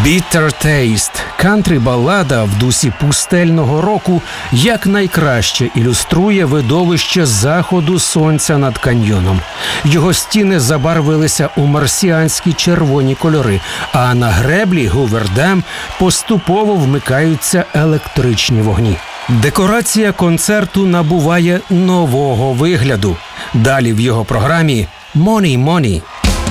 Bitter Taste – кантрі-балада в дусі пустельного року якнайкраще ілюструє видовище заходу сонця над каньйоном. Його стіни забарвилися у марсіанські червоні кольори, а на греблі Гувердем поступово вмикаються електричні вогні. Декорація концерту набуває нового вигляду. Далі в його програмі «Money, Money».